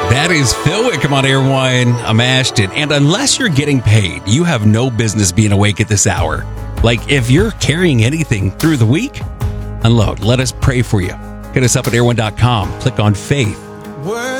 That is Phil Wickham on Air One. I'm Ashton. And unless you're getting paid, you have no business being awake at this hour. Like if you're carrying anything through the week, unload. Let us pray for you. Hit us up at air1.com. Click on faith.